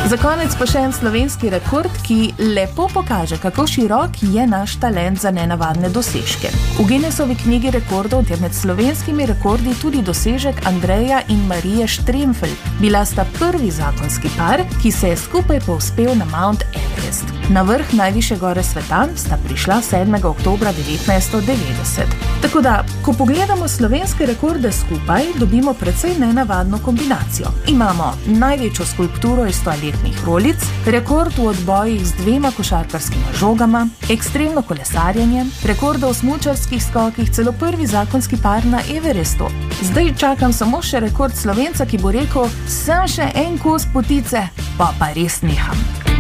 Za konec pa še en slovenski rekord, ki lepo pokaže, kako širok je naš talent za nenavadne dosežke. V Guinnessovi knjigi rekordov je med slovenskimi rekordi tudi dosežek Andreja in Marije Štremfelj. Bila sta prvi zakonski par, ki se je skupaj povzpel na Mount Everest. Na vrh najvišje gore sveta sta prišla 7. oktobra 1990. Tako da, ko pogledamo slovenske rekorde skupaj, dobimo precej nenavadno kombinacijo. Imamo največjo skulpturo iz toaletnih rolic, rekord v odbojih z 2 košarkarskima žogama, ekstremno kolesarjenje, rekorda v smučarskih skokih, celo prvi zakonski par na Everestu. Zdaj čakam samo še rekord Slovenca, ki bo rekel, sem še en kos potice, pa res neham.